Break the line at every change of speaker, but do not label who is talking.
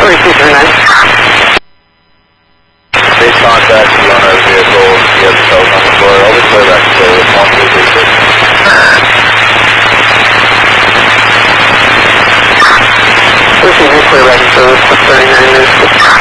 Please contact the owner of the vehicle via the telephone number. I'll be clear back to 1236.
Clear back to 39 minutes.